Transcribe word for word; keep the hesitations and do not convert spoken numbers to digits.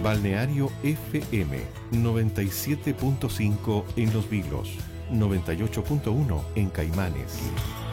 Balneario F M noventa y siete punto cinco en Los Vilos, noventa y ocho punto uno en Caimanes.